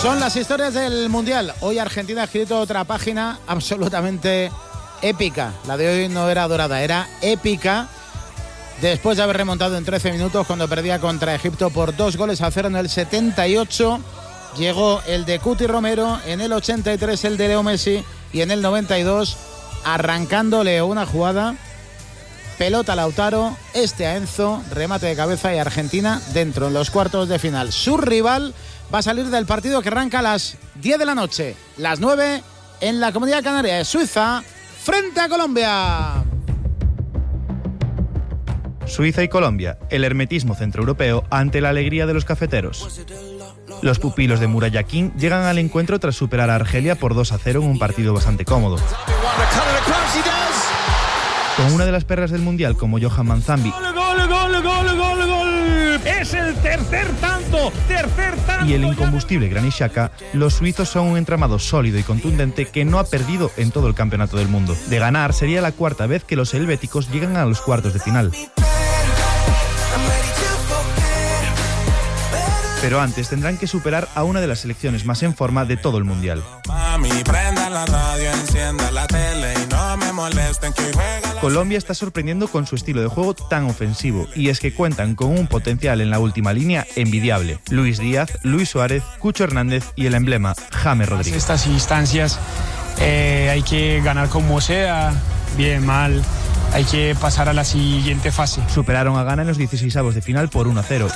Son las historias del Mundial. Hoy Argentina ha escrito otra página absolutamente épica. La de hoy no era dorada, era épica. Después de haber remontado en 13 minutos cuando perdía contra Egipto por 2-0 en el 78, llegó el de Cuti Romero, en el 83 el de Leo Messi y en el 92 arrancándole una jugada, pelota a Lautaro, a Enzo, remate de cabeza y Argentina dentro en los cuartos de final. Su rival va a salir del partido que arranca a las 10 de la noche, las 9 en la Comunidad Canaria de Suiza, frente a Colombia. Suiza y Colombia, el hermetismo centroeuropeo ante la alegría de los cafeteros. Los pupilos de Murat Yakin llegan al encuentro tras superar a Argelia por 2-0 en un partido bastante cómodo. Con una de las perras del Mundial como Johan Manzambi. ¡Es el tercer tanto! Y el incombustible Granit Xhaka, los suizos son un entramado sólido y contundente que no ha perdido en todo el campeonato del mundo. De ganar, sería la cuarta vez que los helvéticos llegan a los cuartos de final. Pero antes tendrán que superar a una de las selecciones más en forma de todo el Mundial. Colombia está sorprendiendo con su estilo de juego tan ofensivo, y es que cuentan con un potencial en la última línea envidiable. Luis Díaz, Luis Suárez, Cucho Hernández y el emblema James Rodríguez. Estas instancias hay que ganar como sea, bien, mal. Hay que pasar a la siguiente fase. Superaron a Ghana en los 16avos de final por 1-0.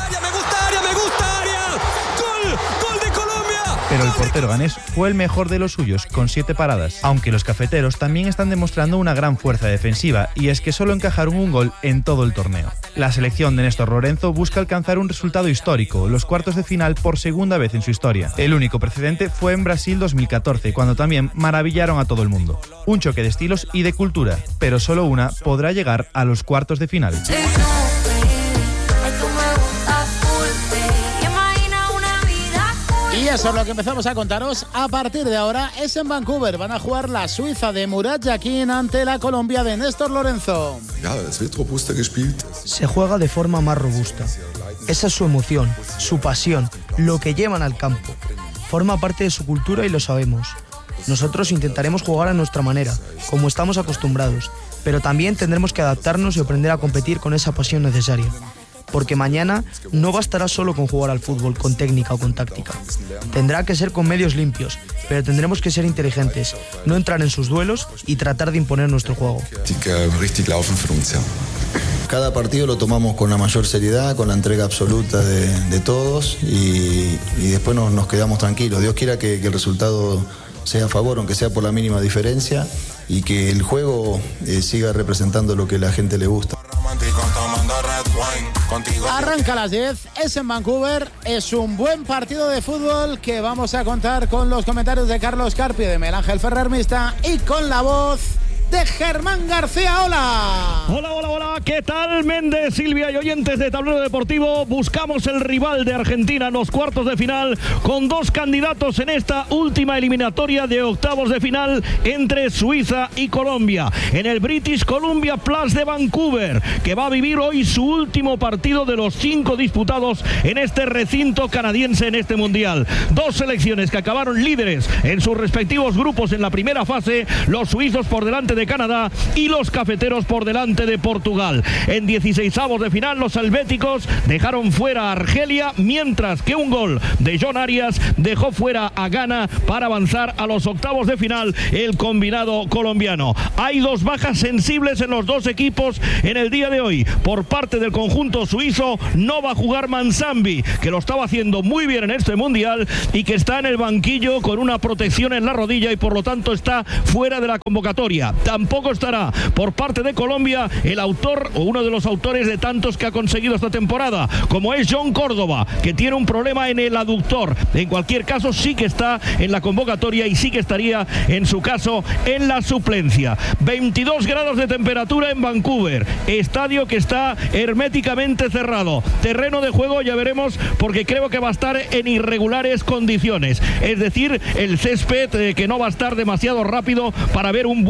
Pero el portero ganés fue el mejor de los suyos, con 7 paradas. Aunque los cafeteros también están demostrando una gran fuerza defensiva, y es que solo encajaron un gol en todo el torneo. La selección de Néstor Lorenzo busca alcanzar un resultado histórico, los cuartos de final por segunda vez en su historia. El único precedente fue en Brasil 2014, cuando también maravillaron a todo el mundo. Un choque de estilos y de cultura, pero solo una podrá llegar a los cuartos de final. Y eso es lo que empezamos a contaros a partir de ahora. Es en Vancouver. Van a jugar la Suiza de Murat Yakin ante la Colombia de Néstor Lorenzo. Se juega de forma más robusta. Esa es su emoción, su pasión, lo que llevan al campo. Forma parte de su cultura y lo sabemos. Nosotros intentaremos jugar a nuestra manera, como estamos acostumbrados, pero también tendremos que adaptarnos y aprender a competir con esa pasión necesaria. Porque mañana no bastará solo con jugar al fútbol con técnica o con táctica. Tendrá que ser con medios limpios, pero tendremos que ser inteligentes, no entrar en sus duelos y tratar de imponer nuestro juego. Cada partido lo tomamos con la mayor seriedad, con la entrega absoluta de todos y después nos quedamos tranquilos. Dios quiera que el resultado sea a favor, aunque sea por la mínima diferencia, y que el juego siga representando lo que a la gente le gusta. Arranca a las 10, es en Vancouver, es un buen partido de fútbol que vamos a contar con los comentarios de Carlos Carpio, de Miguel Ángel Ferrer Mista y con la voz de Germán García. ¡Hola! Hola, hola, hola. ¿Qué tal, Méndez, Silvia y oyentes de Tablero Deportivo? Buscamos el rival de Argentina en los cuartos de final con dos candidatos en esta última eliminatoria de octavos de final entre Suiza y Colombia en el British Columbia Plus de Vancouver, que va a vivir hoy su último partido de los 5 disputados en este recinto canadiense en este Mundial. Dos selecciones que acabaron líderes en sus respectivos grupos en la primera fase, los suizos por delante de Canadá y los cafeteros por delante de Portugal. En 16avos de final los helvéticos dejaron fuera a Argelia, mientras que un gol de John Arias dejó fuera a Ghana para avanzar a los octavos de final el combinado colombiano. Hay dos bajas sensibles en los dos equipos en el día de hoy. Por parte del conjunto suizo no va a jugar Manzambi, que lo estaba haciendo muy bien en este Mundial y que está en el banquillo con una protección en la rodilla y por lo tanto está fuera de la convocatoria. Tampoco estará por parte de Colombia el autor o uno de los autores de tantos que ha conseguido esta temporada, como es John Córdoba, que tiene un problema en el aductor. En cualquier caso sí que está en la convocatoria y sí que estaría en su caso en la suplencia. 22 grados de temperatura en Vancouver, estadio que está herméticamente cerrado, terreno de juego ya veremos, porque creo que va a estar en irregulares condiciones, es decir, el césped que no va a estar demasiado rápido para ver un buen espectáculo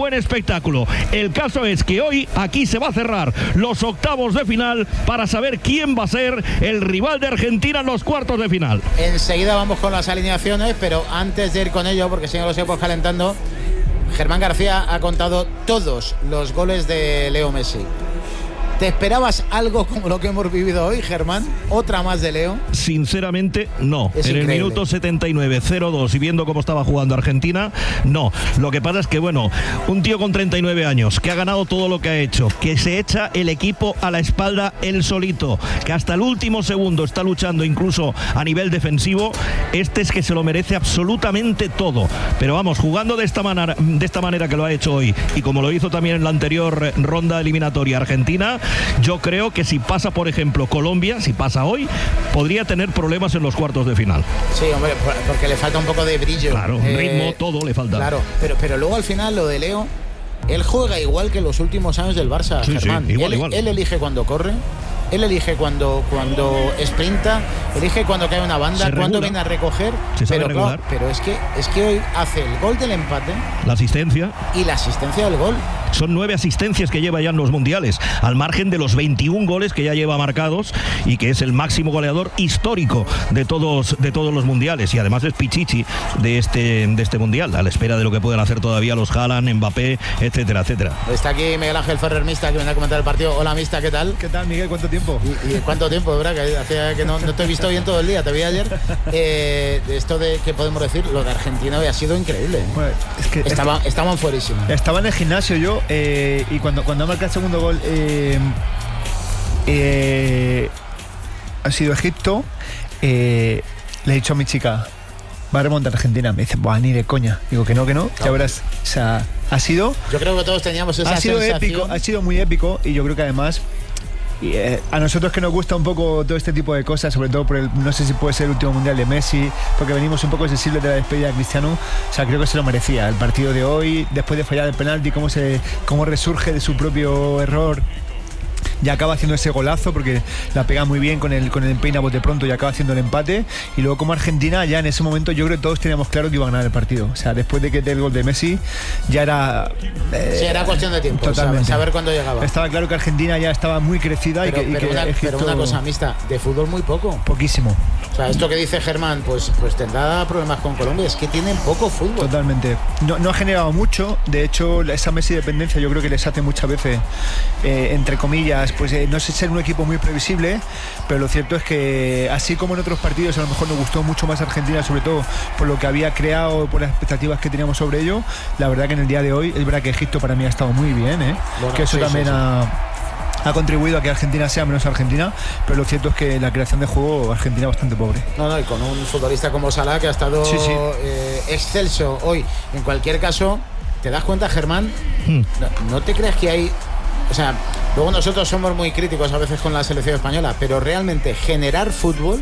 espectáculo. El caso es que hoy aquí se va a cerrar los octavos de final para saber quién va a ser el rival de Argentina en los cuartos de final. Enseguida vamos con las alineaciones, pero antes de ir con ello, porque si no lo seguimos calentando, Germán García ha contado todos los goles de Leo Messi. ¿Te esperabas algo como lo que hemos vivido hoy, Germán? ¿Otra más de Leo? Sinceramente, no. Es en increíble. El minuto 79, 0-2 y viendo cómo estaba jugando Argentina, no. Lo que pasa es que, bueno, un tío con 39 años, que ha ganado todo lo que ha hecho, que se echa el equipo a la espalda él solito, que hasta el último segundo está luchando incluso a nivel defensivo, este es que se lo merece absolutamente todo. Pero vamos, jugando de esta manera que lo ha hecho hoy, y como lo hizo también en la anterior ronda eliminatoria Argentina, yo creo que si pasa, por ejemplo, Colombia, si pasa hoy, podría tener problemas en los cuartos de final. Sí, hombre, porque le falta un poco de brillo. Claro, ritmo, todo le falta. Claro, pero luego al final lo de Leo, él juega igual que en los últimos años del Barça, Sí, Germán. sí, igual. Él elige cuando corre, él elige cuando sprinta, elige cuando cae una banda, cuando viene a recoger. Se sabe pero regular. Claro, pero es que hoy hace el gol del empate, La asistencia. y la asistencia del gol. Son 9 asistencias que lleva ya en los mundiales, al margen de los 21 goles que ya lleva marcados y que es el máximo goleador histórico de todos los mundiales. Y además es Pichichi de este mundial, a la espera de lo que puedan hacer todavía los Haaland, Mbappé, etcétera, etcétera. Está aquí Miguel Ángel Ferrer, Mista, que viene a comentar el partido. Hola, Mista, ¿qué tal? ¿Qué tal, Miguel? ¿Cuánto tiempo? ¿Y cuánto tiempo, verdad? Que hacía que no te he visto bien todo el día, te vi ayer. Esto de, ¿qué podemos decir? Lo de Argentina hoy ha sido increíble. Bueno, es que estaban fuerísimos. Estaba en el gimnasio yo y cuando marca el segundo gol ha sido Egipto, le he dicho a mi chica, va a remontar Argentina. Me dice, buah, ni de coña. Digo que no, ya verás. O sea, ha sido... Yo creo que todos teníamos esa sensación. Épico, ha sido muy épico, y yo creo que además... a nosotros que nos gusta un poco todo este tipo de cosas, sobre todo por no sé si puede ser el último mundial de Messi, porque venimos un poco sensibles de la despedida de Cristiano. O sea, creo que se lo merecía el partido de hoy, después de fallar el penalti, cómo resurge de su propio error y acaba haciendo ese golazo, porque la pega muy bien con el empeine a bote pronto y acaba haciendo el empate. Y luego como Argentina, ya en ese momento yo creo que todos teníamos claro que iba a ganar el partido. O sea, después de que del gol de Messi ya era... sí, era cuestión de tiempo, totalmente. Saber cuándo llegaba. Estaba claro que Argentina ya estaba muy crecida, pero una cosa, Mista, de fútbol muy poco. Poquísimo. O sea, esto que dice Germán, pues tendrá problemas con Colombia, es que tienen poco fútbol. Totalmente. No ha generado mucho. De hecho, esa Messi dependencia yo creo que les hace muchas veces, entre comillas, pues no sé, ser un equipo muy previsible, pero lo cierto es que así como en otros partidos a lo mejor nos gustó mucho más Argentina, sobre todo por lo que había creado, por las expectativas que teníamos sobre ello. La verdad que en el día de hoy es verdad que Egipto para mí ha estado muy bien, bueno, que eso sí, también sí. Ha contribuido a que Argentina sea menos Argentina, pero lo cierto es que la creación de juego Argentina es bastante pobre. No, y con un futbolista como Salah que ha estado excelso hoy. En cualquier caso, ¿te das cuenta, Germán? ¿No te crees que hay... O sea, luego nosotros somos muy críticos a veces con la selección española, pero realmente generar fútbol...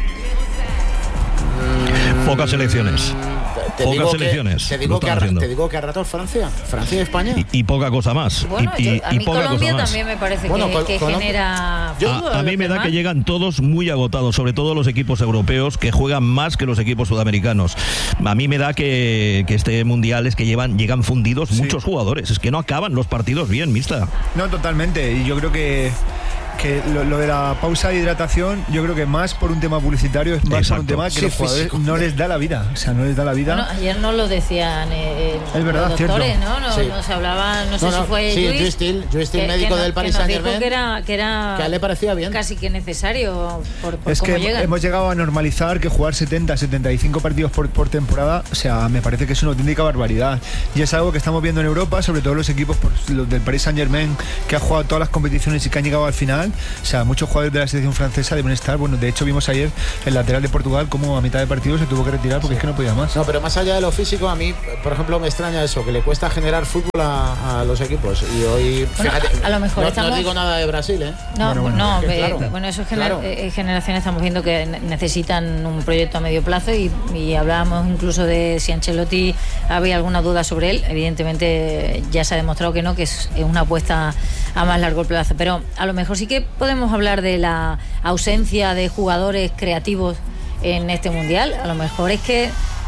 Pocas selecciones. Te digo que a ratos Francia y España. Y poca cosa más. Bueno, a mí Colombia también me parece que genera... A mí me da que llegan todos muy agotados, sobre todo los equipos europeos, que juegan más que los equipos sudamericanos. A mí me da que este mundial es que llegan fundidos muchos jugadores. Es que no acaban los partidos bien, Mista. No, totalmente. Y yo creo que lo de la pausa de hidratación, yo creo que más por un tema publicitario, es más por un tema que los jugadores no les da la vida. O sea, no les da la vida. Bueno, ayer no lo decían es verdad, los doctores, cierto. No se hablaba, no sé si fue Joe Steele, médico del Paris Saint-Germain, que a él le parecía bien. Casi que necesario por es cómo que llegan. Hemos llegado a normalizar que jugar 70-75 partidos por temporada, o sea, me parece que es una auténtica barbaridad. Y es algo que estamos viendo en Europa, sobre todo los equipos los del Paris Saint-Germain, que han jugado todas las competiciones y que han llegado al final. O sea, muchos jugadores de la selección francesa deben estar, bueno, de hecho vimos ayer el lateral de Portugal como a mitad de partido se tuvo que retirar porque es que no podía más. No, pero más allá de lo físico, a mí, por ejemplo, me extraña eso, que le cuesta generar fútbol a los equipos. Y hoy, fíjate, a lo mejor no digo nada de Brasil, ¿eh? Bueno, eso es generaciones, estamos viendo que necesitan un proyecto a medio plazo y hablábamos incluso de si Ancelotti había alguna duda sobre él. Evidentemente ya se ha demostrado que no, que es una apuesta a más largo plazo, pero a lo mejor sí que podemos hablar de la ausencia de jugadores creativos en este mundial. A lo mejor es que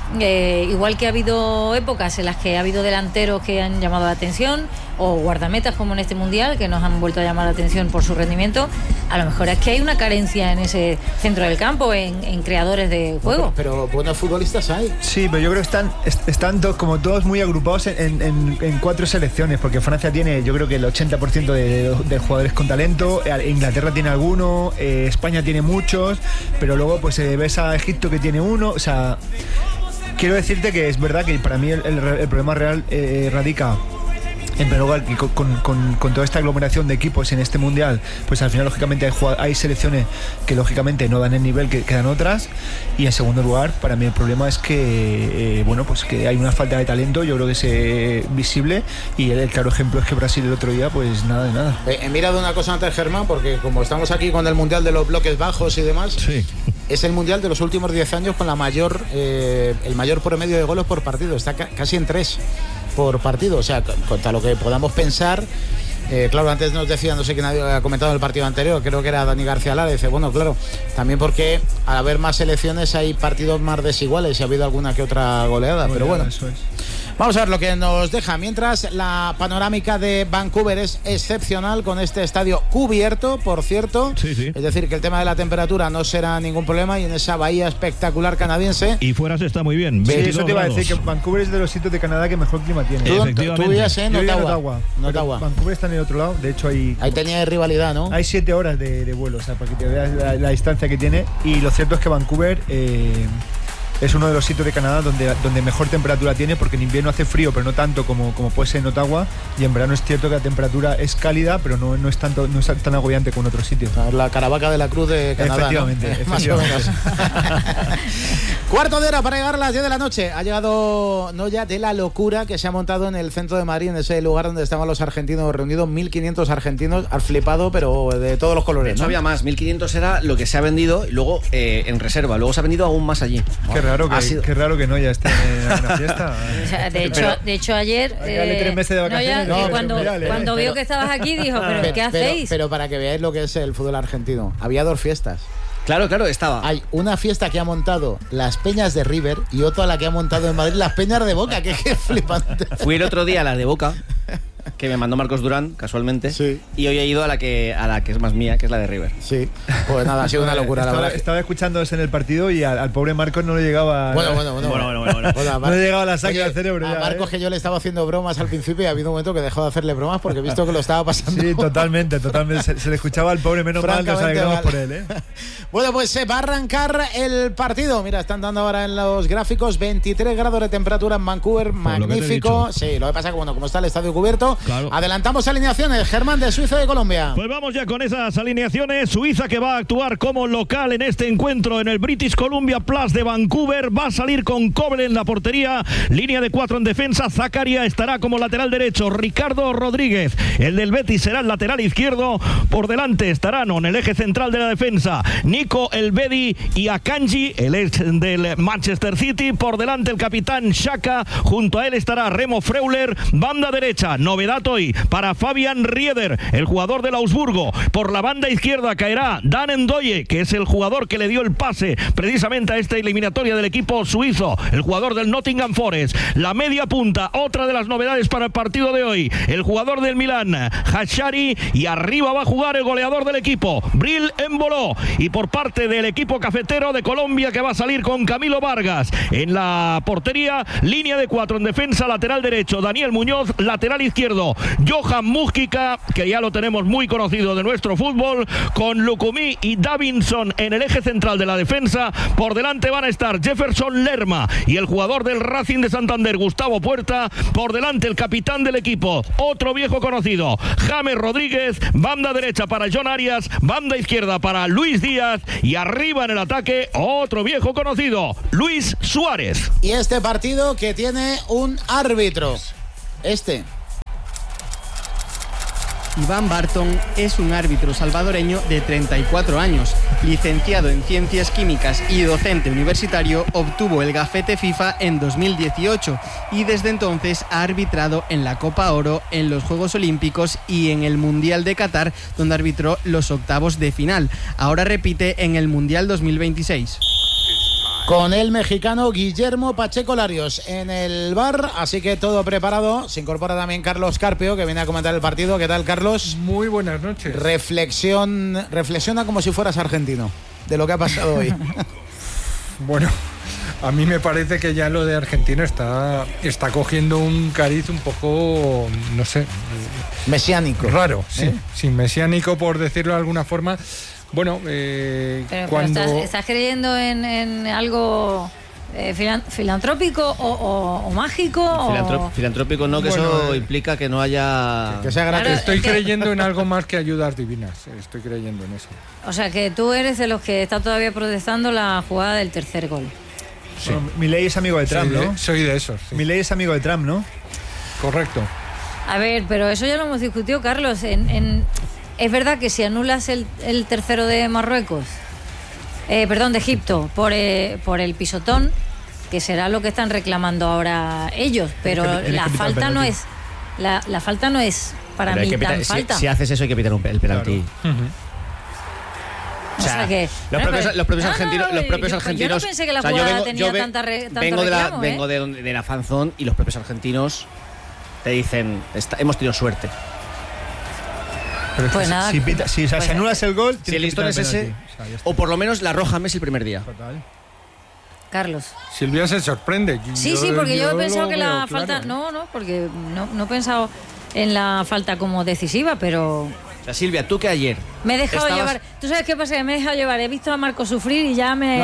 igual que ha habido épocas en las que ha habido delanteros que han llamado la atención, o guardametas como en este Mundial, que nos han vuelto a llamar la atención por su rendimiento, a lo mejor es que hay una carencia en ese centro del campo, en creadores de juego. Pero buenos futbolistas hay. Sí, pero yo creo que están todos muy agrupados en 4 selecciones, porque Francia tiene, yo creo que el 80% de jugadores con talento, Inglaterra tiene alguno, España tiene muchos, pero luego pues ves a Egipto que tiene uno, o sea, quiero decirte que es verdad que para mí el problema real radica en primer lugar, con toda esta aglomeración de equipos en este Mundial, pues al final lógicamente hay selecciones que lógicamente no dan el nivel que dan otras, y en segundo lugar, para mí el problema es que pues que hay una falta de talento, yo creo que es visible, y el claro ejemplo es que Brasil el otro día, pues nada de nada. He mirado una cosa antes, Germán, porque como estamos aquí con el Mundial de los bloques bajos y demás, sí, es el Mundial de los últimos 10 años con el mayor promedio de goles por partido, está casi en 3 por partido, o sea, contra lo que podamos pensar. Claro, antes nos decía, no sé quién había comentado en el partido anterior, creo que era Dani García Lara, dice, bueno, claro, también porque al haber más selecciones hay partidos más desiguales y ha habido alguna que otra goleada, pero bueno, eso es. Vamos a ver lo que nos deja. Mientras, la panorámica de Vancouver es excepcional, con este estadio cubierto, por cierto. Sí, sí. Es decir, que el tema de la temperatura no será ningún problema, y en esa bahía espectacular canadiense. Y fuera se está muy bien. Sí, eso te iba a decir, que Vancouver es de los sitios de Canadá que mejor clima tiene. Tú vivías en Ottawa. Vancouver está en el otro lado, de hecho ahí tenía rivalidad, ¿no? Hay 7 horas de vuelo, o sea, para que te veas la distancia que tiene. Y lo cierto es que Vancouver es uno de los sitios de Canadá donde mejor temperatura tiene, porque en invierno hace frío, pero no tanto como puede ser en Ottawa, y en verano es cierto que la temperatura es cálida, pero no es tan agobiante como en otros sitios. La Caravaca de la Cruz de Canadá, efectivamente, ¿no? Más o menos. Cuarto de hora para llegar a las 10 de la noche. Ha llegado Noya de la locura que se ha montado en el centro de Madrid, en ese lugar donde estaban los argentinos reunidos, 1.500 argentinos. Has flipado, pero de todos los colores, ¿no? No había más, 1.500 era lo que se ha vendido, y luego en reserva, luego se ha vendido aún más allí. Qué raro que no ya esté en una fiesta. O sea, de hecho ayer dale 3 meses de vacaciones. Cuando vio que estabas aquí dijo, pero ¿qué hacéis? Pero para que veáis lo que es el fútbol argentino, había 2 fiestas. Claro, estaba. Hay una fiesta que ha montado las Peñas de River y otra la que ha montado en Madrid las Peñas de Boca, que es flipante. Fui el otro día a la de Boca, que me mandó Marcos Durán, casualmente, sí. Y hoy he ido a la que es más mía, que es la de River. Sí, pues nada, ha sido una locura, la verdad. Estaba escuchándonos en el partido y al pobre Marcos no le llegaba... Bueno. No le llegaba la sangre al cerebro. A Marcos, que yo le estaba haciendo bromas al principio, y ha habido un momento que dejó de hacerle bromas porque he visto que lo estaba pasando. Sí, totalmente. Se le escuchaba al pobre, menos mal, nos alegramos por él, Bueno, pues se va a arrancar el partido. Mira, están dando ahora en los gráficos 23 grados de temperatura en Vancouver, magnífico. Sí, lo que pasa es que, como está el estadio cubierto, claro. Adelantamos alineaciones, Germán, de Suiza y de Colombia. Pues vamos ya con esas alineaciones. Suiza, que va a actuar como local en este encuentro en el British Columbia Plus de Vancouver, va a salir con Kobel en la portería, línea de 4 en defensa. Zakaria estará como lateral derecho, Ricardo Rodríguez, el del Betis, será el lateral izquierdo. Por delante estarán en el eje central de la defensa Nico Elvedi y Akanji, el ex del Manchester City. Por delante el capitán Xhaka, junto a él estará Remo Freuler. Banda derecha, novedad hoy para Fabian Rieder, el jugador del Augsburgo. Por la banda izquierda caerá Dan Ndoye, que es el jugador que le dio el pase precisamente a esta eliminatoria del equipo suizo, el jugador del Nottingham Forest. La media punta, otra de las novedades para el partido de hoy, el jugador del Milán, Hachari, y arriba va a jugar el goleador del equipo, Bril Embolo. Y por parte del equipo cafetero de Colombia, que va a salir con Camilo Vargas en la portería, línea de 4 en defensa, lateral derecho Daniel Muñoz, lateral izquierdo Johan Mujica, que ya lo tenemos muy conocido de nuestro fútbol, con Lukumi y Davinson en el eje central de la defensa. Por delante van a estar Jefferson Lerma y el jugador del Racing de Santander, Gustavo Puerta. Por delante el capitán del equipo, otro viejo conocido, James Rodríguez. Banda derecha para John Arias, banda izquierda para Luis Díaz, y arriba en el ataque otro viejo conocido, Luis Suárez. Y este partido que tiene un árbitro, Iván Barton es un árbitro salvadoreño de 34 años, licenciado en Ciencias Químicas y docente universitario. Obtuvo el gafete FIFA en 2018 y desde entonces ha arbitrado en la Copa Oro, en los Juegos Olímpicos y en el Mundial de Qatar, donde arbitró los octavos de final. Ahora repite en el Mundial 2026. con el mexicano Guillermo Pacheco Larios en el bar, así que todo preparado. Se incorpora también Carlos Carpio, que viene a comentar el partido. ¿Qué tal, Carlos? Muy buenas noches. Reflexiona como si fueras argentino de lo que ha pasado hoy. Bueno, a mí me parece que ya lo de Argentina está cogiendo un cariz un poco, no sé, mesiánico. Raro, sí, sí, mesiánico, por decirlo de alguna forma. Bueno, cuando... ¿Estás creyendo en algo filantrópico o mágico? Filantrópico no, que bueno, eso implica que no haya... Que sea gratis. Claro, estoy creyendo en algo más que ayudas divinas, estoy creyendo en eso. O sea, que tú eres de los que está todavía protestando la jugada del tercer gol. Sí. Bueno, Milei es amigo de Trump, ¿no? Soy de esos. Sí. Milei es amigo de Trump, ¿no? Correcto. A ver, pero eso ya lo hemos discutido, Carlos. Es verdad que si anulas el tercero de Marruecos, de Egipto, por el pisotón, que será lo que están reclamando ahora ellos, pero la falta no es para mí tan falta. Si haces eso hay que pitar el penalti. Claro. O sea, que los propios argentinos. Yo no pensé que la jugada tenía tanto reclamo. Vengo de la fanzón y los propios argentinos te dicen, hemos tenido suerte. Pero pues nada, si anulas el gol, si el listón es ese, o por lo menos la roja Messi el primer día. Total. Carlos. Silvia se sorprende. Sí, porque yo he pensado que la falta... Claro. No, porque no he pensado en la falta como decisiva, pero... O sea, Silvia, tú que ayer... Me he dejado llevar. ¿Tú sabes qué pasa? Que me he dejado llevar. He visto a Marco sufrir y ya me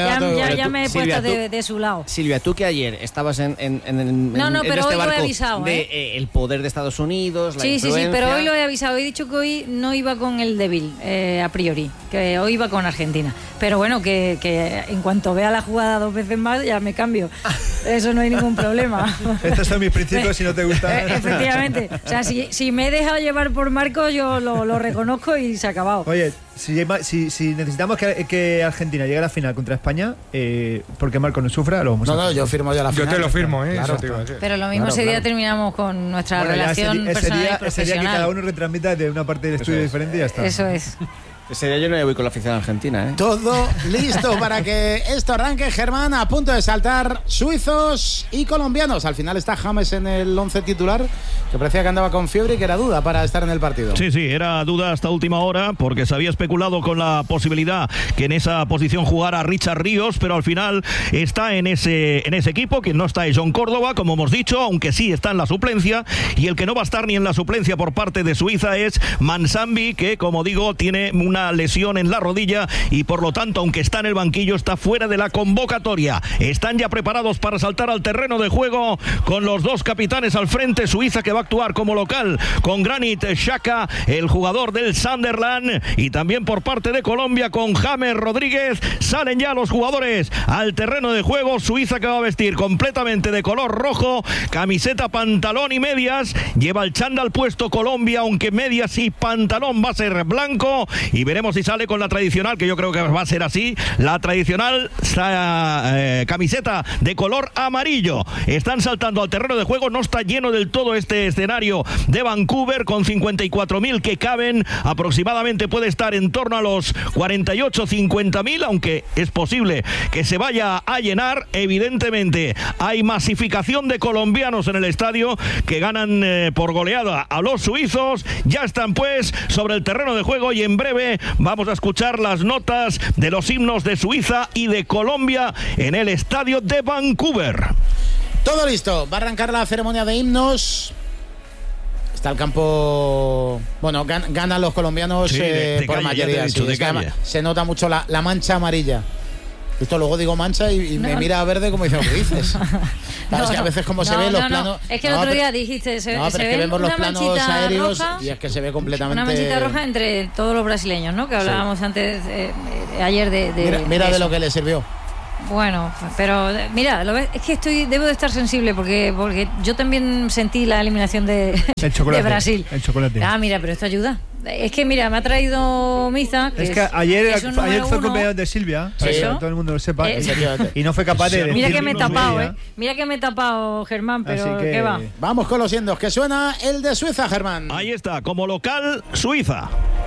he puesto de su lado. Silvia, tú que ayer estabas en pero este hoy barco lo he avisado, el poder de Estados Unidos, la influencia. Sí, pero hoy lo he avisado. He dicho que hoy no iba con el débil, a priori. Que hoy iba con Argentina. Pero bueno, que en cuanto vea la jugada 2 veces más, ya me cambio. Eso no hay ningún problema. Estos son mis principios, si no te gustan. Efectivamente. O sea, si me he dejado llevar por Marco, yo lo reconozco y se ha acabado. Oye, si necesitamos que Argentina llegue a la final contra España, porque Marco no sufra, lo vamos a hacer. No, yo firmo ya la final. Yo te lo firmo, claro, eso te iba a decir. Pero lo mismo ese día terminamos con nuestra relación personal y profesional. Ese día que cada uno retransmita de una parte del estudio diferente y ya está. Eso es. Ese día yo no voy con la afición argentina, ¿eh? Todo listo para que esto arranque, Germán, a punto de saltar suizos y colombianos. Al final está James en el 11 titular, que parecía que andaba con fiebre y que era duda para estar en el partido. Sí, era duda hasta última hora, porque se había especulado con la posibilidad que en esa posición jugara Richard Ríos, pero al final está en ese equipo, que no está es John Córdoba, como hemos dicho, aunque sí está en la suplencia, y el que no va a estar ni en la suplencia por parte de Suiza es Mansambi, que, como digo, tiene una lesión en la rodilla y por lo tanto, aunque está en el banquillo, está fuera de la convocatoria. Están ya preparados para saltar al terreno de juego con los dos capitanes al frente. Suiza, que va a actuar como local con Granit Xhaka, el jugador del Sunderland, y también por parte de Colombia con James Rodríguez. Salen ya los jugadores al terreno de juego. Suiza, que va a vestir completamente de color rojo, camiseta, pantalón y medias. Lleva el chándal puesto Colombia, aunque medias y pantalón va a ser blanco, y veremos si sale con la tradicional, que yo creo que va a ser así, la tradicional camiseta de color amarillo. Están saltando al terreno de juego. No está lleno del todo este escenario de Vancouver, con 54.000 que caben aproximadamente. Puede estar en torno a los 48-50.000, aunque es posible que se vaya a llenar. Evidentemente hay masificación de colombianos en el estadio, que ganan por goleada a los suizos. Ya están pues sobre el terreno de juego, y en breve vamos a escuchar las notas de los himnos de Suiza y de Colombia en el estadio de Vancouver. Todo listo, va a arrancar la ceremonia de himnos. Está el campo... Bueno, ganan los colombianos por mayoría. Se nota mucho la mancha amarilla. Esto luego digo mancha y me mira a verde como diciendo, ¿qué dices? Claro, es que a veces como se ve los planos... Es que el otro día dijiste, se es ve que vemos los planos aéreos roja, y es que se ve completamente... Una manchita roja entre todos los brasileños, ¿no? Que hablábamos antes, ayer de mira de lo que le sirvió. Bueno, pero mira, ¿lo ves? Es que debo de estar sensible porque yo también sentí la eliminación de Brasil. El chocolate. Ah, mira, pero esto ayuda. Es que mira, me ha traído Miza. Es que ayer fue el cumpleaños de Silvia, para que todo el mundo lo sepa, y no fue capaz de decir. Mira que me he tapado, Mira que me he tapado, Germán, pero ¿qué va? Vamos con los himnos, que suena el de Suiza, Germán. Ahí está, como local, Suiza.